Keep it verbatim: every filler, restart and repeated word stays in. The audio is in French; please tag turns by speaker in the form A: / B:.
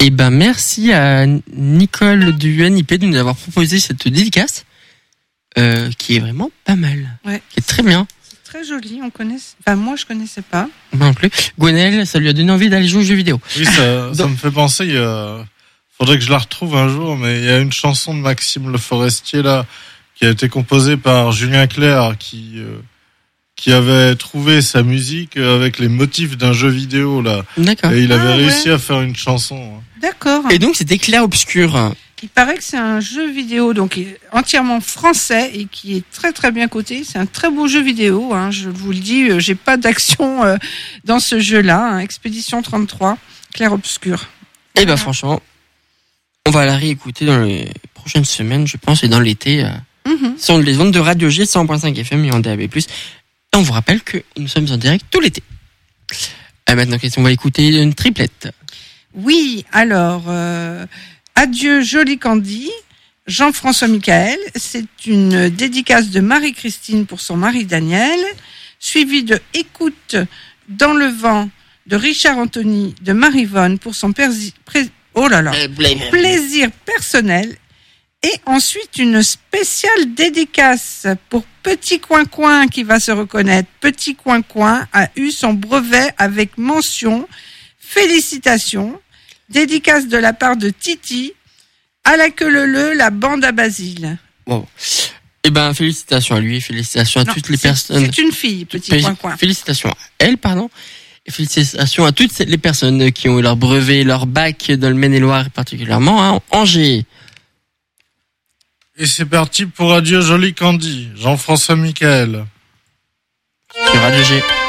A: Et ben merci à Nicole du N I P de nous avoir proposé cette dédicace, euh, qui est vraiment pas mal,
B: ouais.
A: qui est très bien.
B: C'est très joli, on connaît. Enfin moi je connaissais pas.
A: Moi non plus. Gwenelle, ça lui a donné envie d'aller jouer aux jeux vidéo.
C: Oui, ça, ça me fait penser. Il y a... faudrait que je la retrouve un jour, mais il y a une chanson de Maxime Le Forestier là qui a été composée par Julien Clerc qui euh, qui avait trouvé sa musique avec les motifs d'un jeu vidéo là.
A: D'accord.
C: Et il avait
B: ah,
C: réussi
B: ouais.
C: à faire une chanson.
B: D'accord.
A: Et donc c'était Clair Obscur.
B: Il paraît que c'est un jeu vidéo donc entièrement français et qui est très très bien coté. C'est un très beau jeu vidéo. Hein, je vous le dis, j'ai pas d'action euh, dans ce jeu-là. Hein, Expédition trente-trois, Clair Obscur.
A: Et ben franchement, on va la réécouter dans les prochaines semaines, je pense, et dans l'été. Euh,
B: mm-hmm.
A: Sur les ondes de Radio G cent point cinq F M et en D A B plus. Et on vous rappelle que nous sommes en direct tout l'été. Et maintenant, on va écouter une triplette.
B: Oui, alors, euh, Adieu Jolie Candy, Jean-François Michael. C'est une dédicace de Marie-Christine pour son mari Daniel, suivi de Écoute dans le vent de Richard Anthony de Marivonne pour son persi- pré- oh là là, plaisir personnel. Et ensuite, une spéciale dédicace pour Petit Coin Coin qui va se reconnaître. Petit Coin Coin a eu son brevet avec mention. Félicitations. Dédicace de la part de Titi. À la queue leu leu, la bande à Basile.
A: Wow. Eh ben, félicitations à lui, félicitations à
B: Non,
A: toutes les
B: c'est,
A: personnes.
B: C'est une fille, Petit
A: Fé-
B: Coin Coin.
A: Félicitations à elle, pardon. Et félicitations à toutes les personnes qui ont eu leur brevet, leur bac dans le Maine-et-Loire, particulièrement à Angers.
C: Et c'est parti pour Adieu Jolie Candy, Jean-François Michael.
A: Sur Radio G.